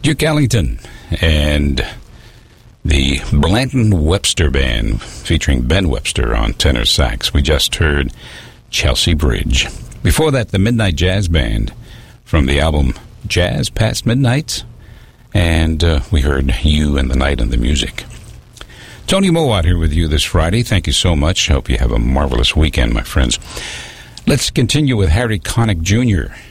Duke Ellington and the Blanton Webster Band featuring Ben Webster on tenor sax. We just heard Chelsea Bridge. Before that, the Midnight Jazz Band from the album Jazz Past Midnight. And we heard You and the Night and the Music. Tony Mowat here with you this Friday. Thank you so much. Hope you have a marvelous weekend, my friends. Let's continue with Harry Connick Jr.